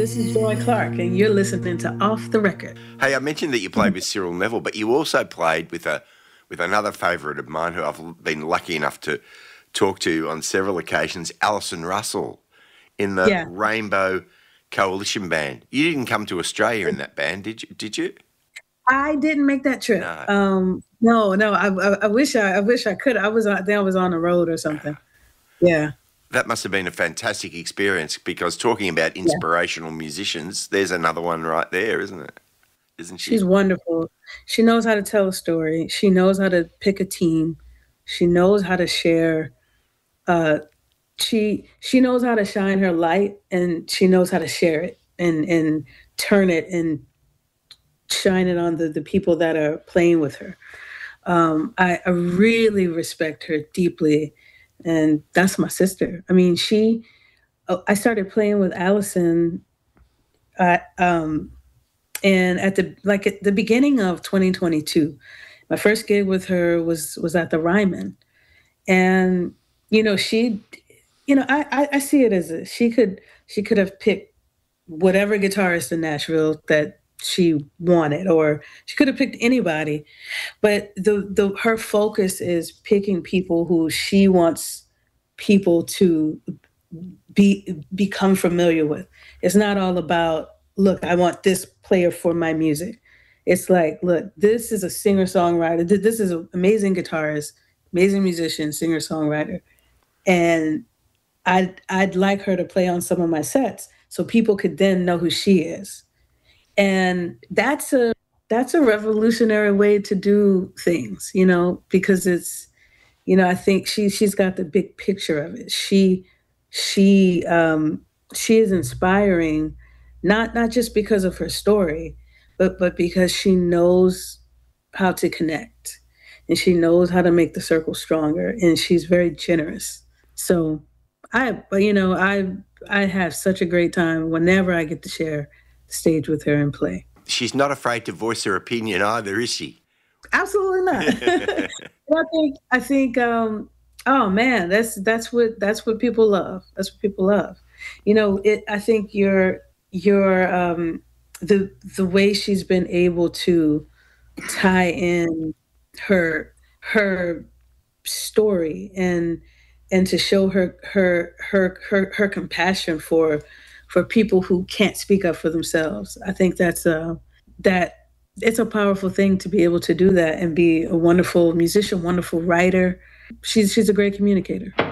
This is Joy Clark, and you're listening to Off the Record. Hey, I mentioned that you played with Cyril Neville, but you also played with another favourite of mine who I've been lucky enough to talk to on several occasions, Alison Russell, in the Rainbow Coalition Band. You didn't come to Australia in that band, did you? I didn't make that trip. No. I wish I could. I was on the road or something. Yeah. That must have been a fantastic experience, because talking about inspirational musicians, there's another one right there, isn't it? Isn't she? She's wonderful. She knows how to tell a story. She knows how to pick a team. She knows how to share. She knows how to shine her light, and she knows how to share it and turn it and shine it on the people that are playing with her. I really respect her deeply. And that's my sister. I mean, I started playing with Alison and at the beginning of 2022. My first gig with her was at the Ryman. And, I see it as she could have picked whatever guitarist in Nashville that she wanted, or she could have picked anybody, but her focus is picking people who she wants people to become familiar with. It's not all about, look, I want this player for my music. It's like, look, this is a singer-songwriter. This is an amazing guitarist, amazing musician, singer-songwriter. And I'd like her to play on some of my sets so people could then know who she is. And that's a revolutionary way to do things, because it's, I think she's got the big picture of it. She is inspiring, not just because of her story, but because she knows how to connect, and she knows how to make the circle stronger, and she's very generous. So I have such a great time whenever I get to share stage with her and play. She's not afraid to voice her opinion either, is she? Absolutely not. I think oh man, that's what people love. That's what people love. I think the way she's been able to tie in her story and to show her compassion for people who can't speak up for themselves. I think it's a powerful thing to be able to do that and be a wonderful musician, wonderful writer. She's a great communicator.